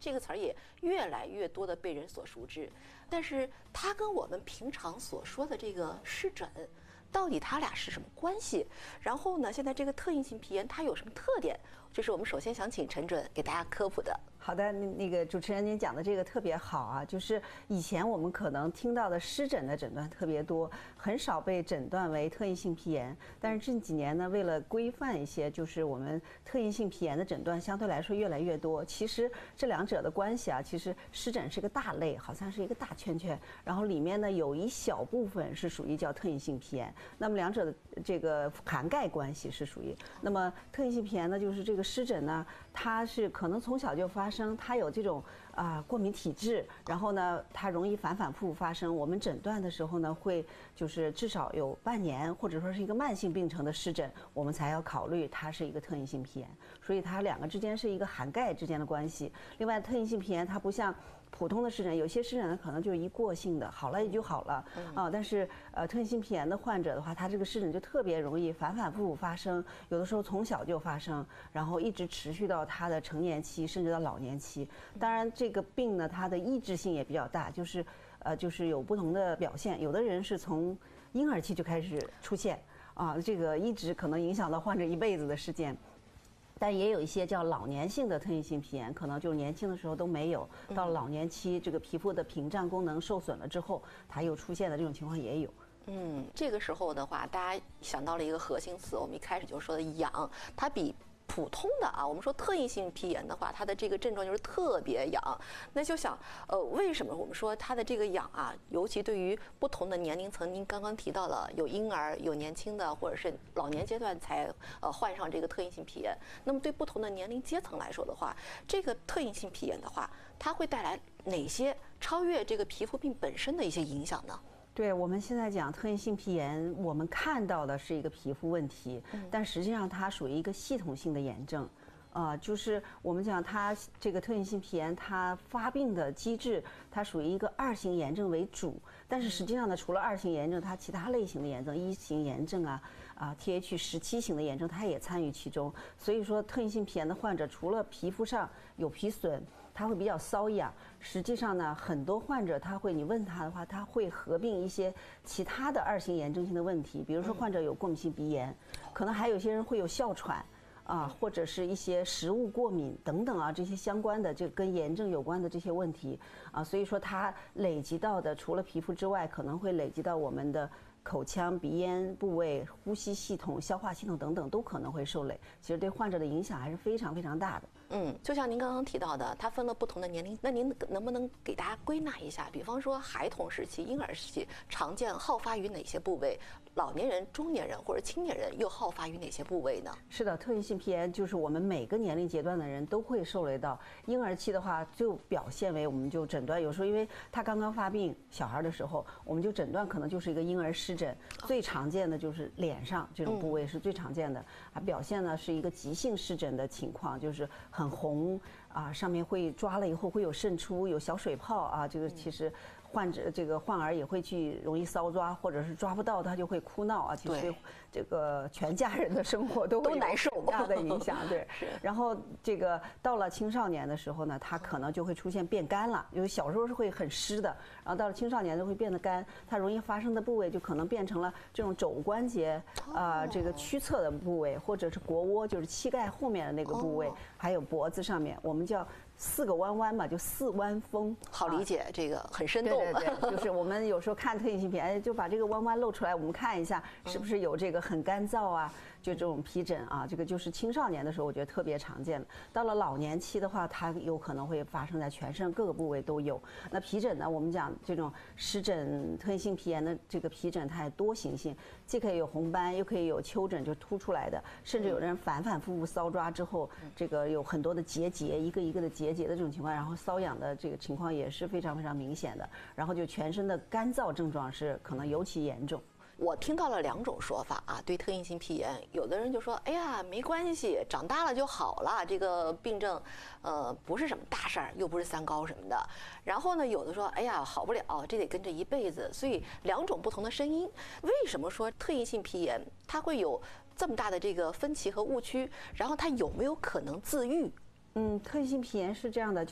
这个词儿也越来越多的被人所熟知。但是它跟我们平常所说的这个湿疹，到底它俩是什么关系？然后呢，现在这个特异性皮炎它有什么特点？这是我们首先想请陈准给大家科普的。 好的，那个主持人您讲的这个特别好啊，就是以前我们可能听到的湿疹的诊断特别多，很少被诊断为特异性皮炎。但是近几年呢，为了规范一些，就是我们特异性皮炎的诊断相对来说越来越多。其实这两者的关系啊，其实湿疹是个大类，好像是一个大圈圈，然后里面呢有一小部分是属于叫特异性皮炎。那么两者的这个涵盖关系是属于，那么特异性皮炎呢，就是这个湿疹呢，它是可能从小就发生，它有这种过敏体质，然后呢，它容易反反复复发生。我们诊断的时候呢，会就是至少有半年，或者说是一个慢性病程的湿疹，我们才要考虑它是一个特异性皮炎。所以它两个之间是一个涵盖之间的关系。另外，特异性皮炎它不像普通的湿疹，有些湿疹呢可能就是一过性的，好了也就好了啊。但是特异性皮炎的患者的话，他这个湿疹就特别容易反反复复发生，有的时候从小就发生，然后一直持续到他的成年期，甚至到老年期。当然，这个病呢，它的抑制性也比较大，就是有不同的表现。有的人是从婴儿期就开始出现啊，这个一直可能影响到患者一辈子的事件。但也有一些叫老年性的特异性皮炎，可能就是年轻的时候都没有，到了老年期，这个皮肤的屏障功能受损了之后，它又出现的这种情况也有。 这个时候的话，大家想到了一个核心词，我们一开始就说的痒，它比普通的啊，我们说特异性皮炎的话，它的这个症状就是特别痒。那就想，为什么我们说它的这个痒啊，尤其对于不同的年龄层，您刚刚提到了有婴儿、有年轻的，或者是老年阶段才患上这个特异性皮炎。那么对不同的年龄阶层来说的话，这个特异性皮炎的话，它会带来哪些超越这个皮肤病本身的一些影响呢？ 对，我们现在讲特异性皮炎，我们看到的是一个皮肤问题，但实际上它属于一个系统性的炎症。就是我们讲它这个特异性皮炎，它发病的机制，它属于一个二型炎症为主。但是实际上呢，除了二型炎症，它其他类型的炎症，一型炎症TH17型的炎症，它也参与其中。所以说，特异性皮炎的患者，除了皮肤上有皮损，他会比较瘙痒。实际上呢，很多患者你问他的话，他会合并一些其他的二型炎症性的问题，比如说患者有过敏性鼻炎，可能还有些人会有哮喘。或者是一些食物过敏等等啊，这些相关的跟炎症有关的这些问题所以说它累积到的除了皮肤之外，可能会累积到我们的口腔、鼻咽部位、呼吸系统、消化系统等等都可能会受累。其实对患者的影响还是非常非常大的。 就像您刚刚提到的，它分了不同的年龄，那您能不能给大家归纳一下？比方说孩童时期、婴儿时期常见好发于哪些部位？老年人、中年人或者青年人又好发于哪些部位呢？ 是的，特异性皮炎就是我们每个年龄阶段的人都会受累到。婴儿期的话，就表现为我们就诊断，有时候因为他刚刚发病，小孩的时候，我们就诊断可能就是一个婴儿湿疹。最常见的就是脸上这种部位是最常见的，表现呢是一个急性湿疹的情况，就是很红上面会抓了以后会有渗出，有小水泡这个其实患儿也会去容易搔抓，或者是抓不到他就会哭闹其实这个全家人的生活都难受， 很大的影响。对，然后这个到了青少年的时候呢，他可能就会出现变干了，因为小时候是会很湿的，然后到了青少年就会变得干，它容易发生的部位就可能变成了这种肘关节这个屈侧的部位，或者是腘窝，就是膝盖后面的那个部位，还有脖子上面，我们叫4个弯弯嘛，就4弯峰。 好理解，这个很生动。 对，就是我们有时候看特异性皮炎，就把这个弯弯露出来，我们看一下是不是有这个很干燥就这种皮疹这个就是青少年的时候我觉得特别常见的。到了老年期的话，它有可能会发生在全身各个部位都有。那皮疹呢，我们讲这种湿疹、特异性皮炎的这个皮疹，它也多形性，既可以有红斑，又可以有丘疹，就凸出来的，甚至有人反反复复搔抓之后，这个有很多的结节，一个一个的结节的这种情况，然后瘙痒的这个情况也是非常非常明显的。然后就全身的干燥症状是可能尤其严重。 我听到了2种说法对特异性皮炎，有的人就说，哎呀，没关系，长大了就好了，这个病症，不是什么大事儿，又不是三高什么的。然后呢，有的说，哎呀，好不了，这得跟着一辈子。所以2种不同的声音。为什么说特异性皮炎它会有这么大的这个分歧和误区？然后它有没有可能自愈？ 特异性皮炎是这样的。